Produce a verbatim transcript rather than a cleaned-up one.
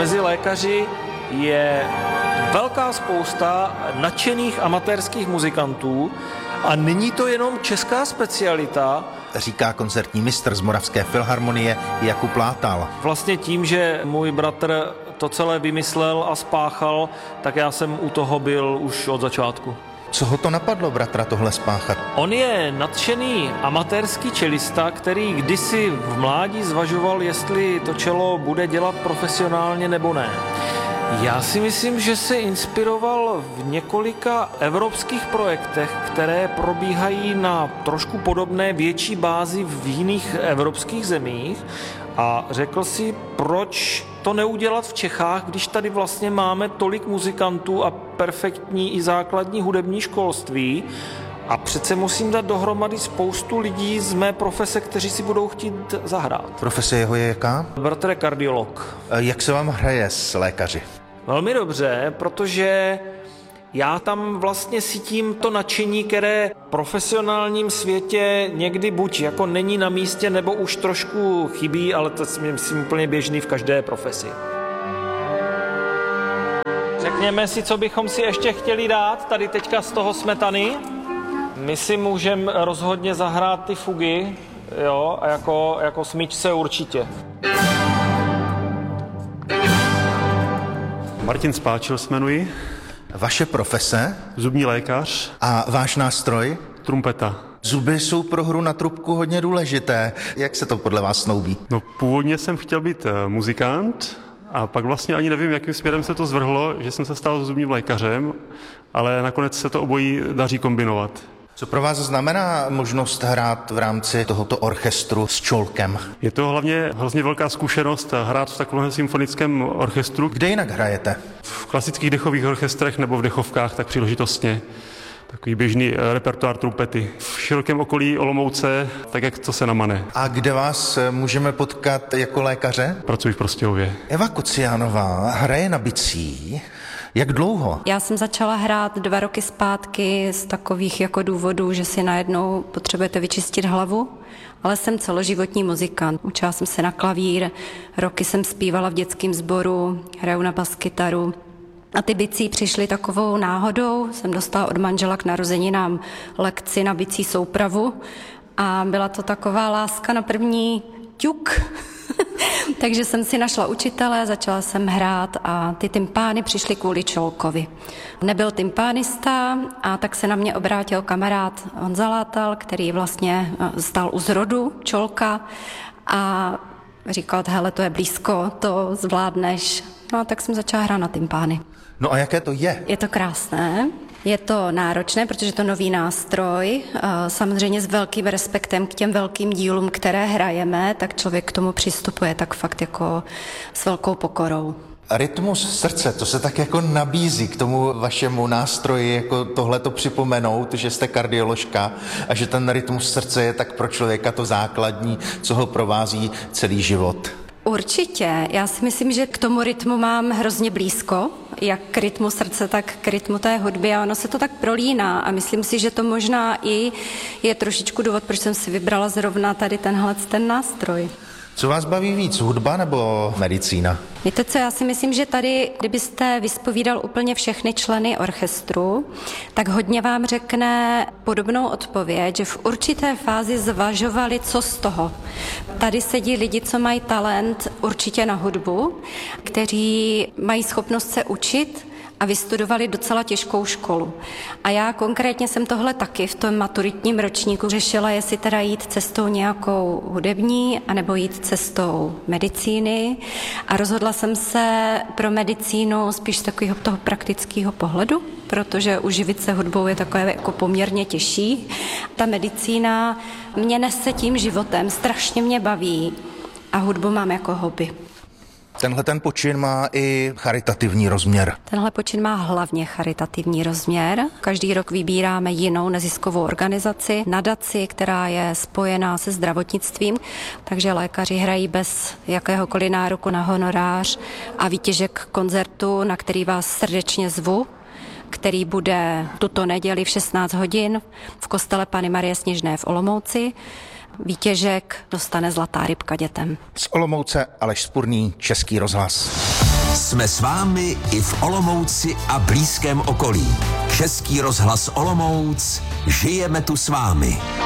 mezi lékaři je velká spousta nadšených amatérských muzikantů a není to jenom česká specialita, říká koncertní mistr z Moravské filharmonie Jakub Látal. Vlastně tím, že můj bratr to celé vymyslel a spáchal, tak já jsem u toho byl už od začátku. Co ho to napadlo, bratra, tohle spáchat? On je nadšený amatérský čelista, který kdysi v mládí zvažoval, jestli to čelo bude dělat profesionálně nebo ne. Já si myslím, že se inspiroval v několika evropských projektech, které probíhají na trošku podobné větší bázi v jiných evropských zemích a řekl si, proč to neudělat v Čechách, když tady vlastně máme tolik muzikantů a perfektní i základní hudební školství a přece musím dát dohromady spoustu lidí z mé profese, kteří si budou chtít zahrát. Profese jeho je jaká? Bratr je kardiolog. Jak se vám hraje s lékaři? Velmi dobře, protože já tam vlastně cítím to nadšení, které v profesionálním světě někdy buď jako není na místě, nebo už trošku chybí, ale to je myslím úplně běžný v každé profesi. Řekněme si, co bychom si ještě chtěli dát tady teďka z toho smetany. My si můžeme rozhodně zahrát ty fugy, jo, a jako, jako smyčce určitě. Martin Spáčil se jmenuji. Vaše profese? Zubní lékař. A váš nástroj? Trumpeta. Zuby jsou pro hru na trubku hodně důležité. Jak se to podle vás snoubí? No, původně jsem chtěl být muzikant a pak vlastně ani nevím, jakým směrem se to zvrhlo, že jsem se stal zubním lékařem, ale nakonec se to obojí daří kombinovat. Co pro vás znamená možnost hrát v rámci tohoto orchestru s čolkem? Je to hlavně hrozně velká zkušenost hrát v takovém symfonickém orchestru. Kde jinak hrajete? V klasických dechových orchestrech nebo v dechovkách, tak příležitostně. Takový běžný repertoár trumpety. V širokém okolí Olomouce, tak jak to se namane. A kde vás můžeme potkat jako lékaře? Pracuji v Prostějově. Eva Kociánová hraje na bicí. Jak dlouho? Já jsem začala hrát dva roky zpátky z takových jako důvodů, že si najednou potřebujete vyčistit hlavu, ale jsem celoživotní muzikant. Učila jsem se na klavír, roky jsem zpívala v dětském sboru, hraju na baskytaru. A ty bicí přišly takovou náhodou. Jsem dostala od manžela k narozeninám lekci na bicí soupravu a byla to taková láska na první ťuk. Takže jsem si našla učitele, začala jsem hrát a ty tympány přišly kvůli čolkovi. Nebyl tympánista a tak se na mě obrátil kamarád Honza Látal, který vlastně stál u zrodu čolka a říkal, hele, to je blízko, to zvládneš. No a tak jsem začala hrát na tympány. No a jaké to je? Je to krásné. Je to náročné, protože je to nový nástroj, samozřejmě s velkým respektem k těm velkým dílům, které hrajeme, tak člověk k tomu přistupuje tak fakt jako s velkou pokorou. Rytmus srdce, to se tak jako nabízí k tomu vašemu nástroji, jako tohleto připomenout, že jste kardioložka a že ten rytmus srdce je tak pro člověka to základní, co ho provází celý život. Určitě. Já si myslím, že k tomu rytmu mám hrozně blízko, jak k rytmu srdce, tak k rytmu té hudby a ono se to tak prolíná a myslím si, že to možná i je trošičku důvod, proč jsem si vybrala zrovna tady tenhle ten nástroj. Co vás baví víc, hudba nebo medicína? Víte co, já si myslím, že tady, kdybyste vyspovídal úplně všechny členy orchestru, tak hodně vám řekne podobnou odpověď, že v určité fázi zvažovali, co z toho. Tady sedí lidi, co mají talent určitě na hudbu, kteří mají schopnost se učit, a vystudovali docela těžkou školu. A já konkrétně jsem tohle taky v tom maturitním ročníku řešila, jestli teda jít cestou nějakou hudební, anebo jít cestou medicíny. A rozhodla jsem se pro medicínu spíš z takového toho praktického pohledu, protože uživit se hudbou je takové jako poměrně těžší. Ta medicína mě nese tím životem, strašně mě baví a hudbu mám jako hobby. Tenhle ten počin má i charitativní rozměr. Tenhle počin má hlavně charitativní rozměr. Každý rok vybíráme jinou neziskovou organizaci, nadaci, která je spojená se zdravotnictvím, takže lékaři hrají bez jakéhokoliv nároku na honorář a výtěžek koncertu, na který vás srdečně zvu, který bude tuto neděli v šestnáct hodin v kostele Panny Marie Sněžné v Olomouci. Výtěžek dostane Zlatá rybka dětem. Z Olomouce Aleš Spurný, Český rozhlas. Jsme s vámi i v Olomouci a blízkém okolí. Český rozhlas Olomouc, žijeme tu s vámi.